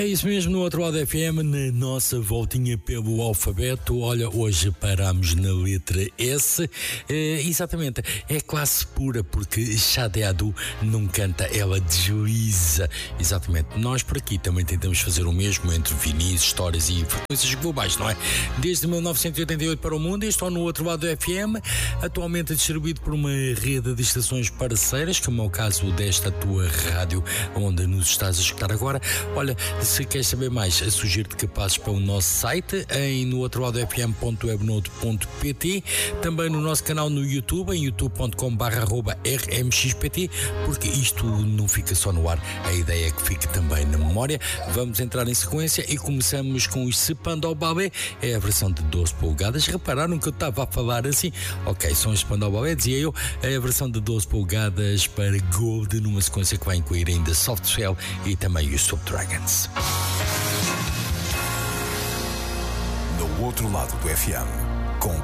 É isso mesmo, no outro lado FM, na nossa voltinha pelo alfabeto. Olha, hoje paramos na letra S. Exatamente, é classe pura, porque Xade Adu não canta, ela desliza. Exatamente, nós por aqui também tentamos fazer o mesmo entre vinis, histórias e frequências globais, não é? Desde 1988 para o mundo, estou no outro lado do FM, atualmente distribuído por uma rede de estações parceiras, como é o caso desta tua rádio, onde nos estás a escutar agora. Olha, se queres saber mais, sugiro-te que passes para o nosso site em nootroladofm.webnode.pt, também no nosso canal no YouTube, em youtube.com/rmxpt, porque isto não fica só no ar, a ideia é que fique também na memória. Vamos entrar em sequência e começamos com os Spandau Ballet, é a versão de 12 polegadas. Repararam que eu estava a falar assim? Ok, são os Spandau Ballet, dizia eu, é a versão de 12 polegadas para Gold, numa sequência que vai incluir ainda Soft Cell e também os Subdragons. No outro lado do FM.